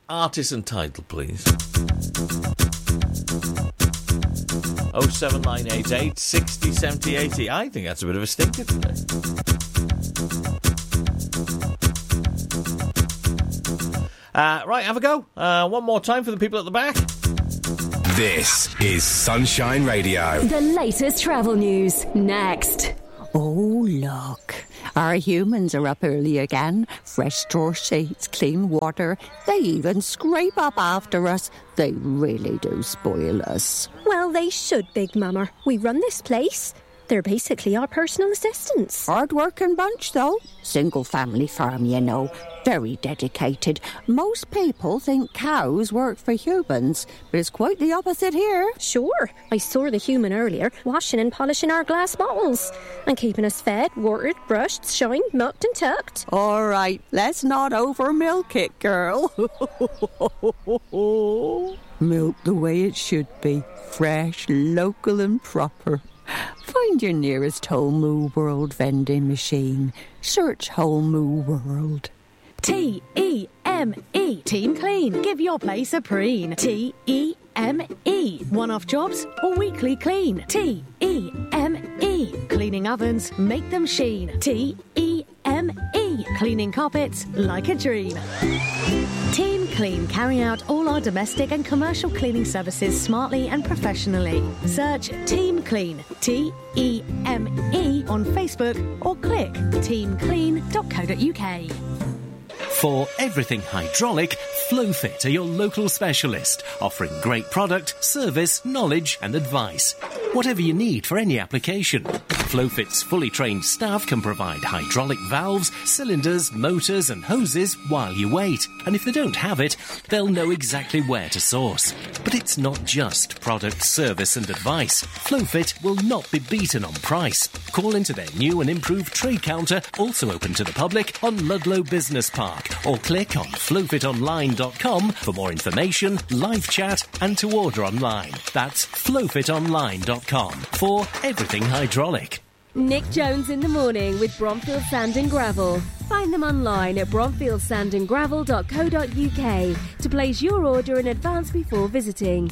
artist and title, please. 07988 60 70 80. I think that's a bit of a stinker today. Right, have a go. One more time for the people at the back. This is Sunshine Radio. The latest travel news, next. Oh, look. Our humans are up early again. Fresh straw sheets, clean water. They even scrape up after us. They really do spoil us. Well, they should, Big Mama. We run this place. They're basically our personal assistants. Hard-working bunch, though. Single-family farm, you know. Very dedicated. Most people think cows work for humans, but it's quite the opposite here. Sure. I saw the human earlier, washing and polishing our glass bottles. And keeping us fed, watered, brushed, shined, mucked and tucked. All right, let's not over-milk it, girl. Milk the way it should be. Fresh, local and proper. Find your nearest Whole Moo World vending machine. Search Whole Moo World. T-E-M-E. Team Clean. Give your place a preen. T-E-M-E. One-off jobs or weekly clean. T-E-M-E. Cleaning ovens, make them sheen. T-E-M-E. Cleaning carpets like a dream. Team Clean carry out all our domestic and commercial cleaning services smartly and professionally. Search Team Clean, T-E-M-E, on Facebook or click teamclean.co.uk. For everything hydraulic, Flowfit are your local specialist, offering great product, service, knowledge and advice. Whatever you need for any application. Flowfit's fully trained staff can provide hydraulic valves, cylinders, motors and hoses while you wait. And if they don't have it, they'll know exactly where to source. But it's not just product, service and advice. Flowfit will not be beaten on price. Call into their new and improved trade counter, also open to the public, on Ludlow Business Park, or click on flowfitonline.com for more information, live chat and to order online. That's flowfitonline.com for everything hydraulic. Nick Jones in the morning with Bromfield Sand and Gravel. Find them online at bromfieldsandandgravel.co.uk to place your order in advance before visiting.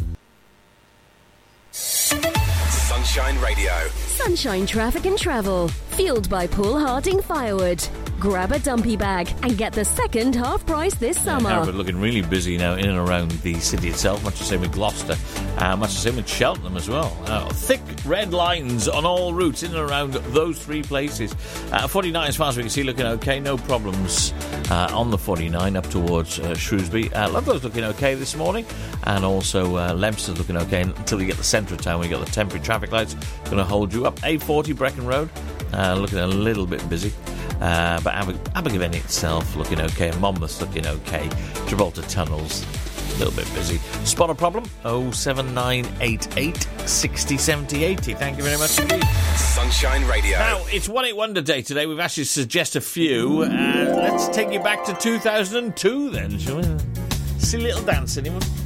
Sunshine Radio. Sunshine Traffic and Travel. Fueled by Paul Harding Firewood. Grab a dumpy bag and get the second half price this summer. Hereford looking really busy now in and around the city itself, much the same with Gloucester, much the same with Cheltenham as well. Thick red lines on all routes in and around those three places. 49 as far as we can see looking okay, no problems on the 49 up towards Shrewsbury. Ludlow's looking okay this morning, and also Leominster's looking okay until you get the centre of town. We got the temporary traffic lights going to hold you up. A40 Brecon Road looking a little bit busy. But Abergavenny itself looking okay, Monmouth's looking okay, Gibraltar Tunnels a little bit busy. Spot a problem? 07988 60 70 80. Thank you very much indeed. Sunshine Radio. Now, it's 1-8 Wonder Day today. We've asked you to suggest a few. Let's take you back to 2002 then, shall we? See a little dance, anyone?